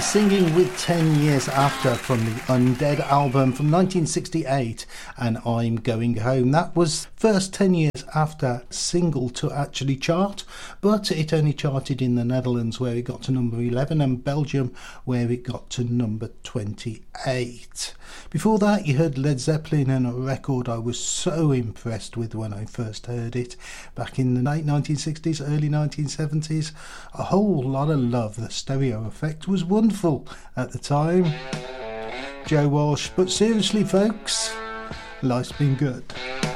singing with 10 Years After from the Undead album from 1968 and I'm Going Home. That was first 10 years after single to actually chart, but it only charted in the Netherlands where it got to number 11 and Belgium where it got to number 28. Before that you heard Led Zeppelin and a record I was so impressed with when I first heard it back in the late 1960s, early 1970s. A whole lot of love. The stereo effect was wonderful at the time. Joe Walsh. But seriously folks, life's been good.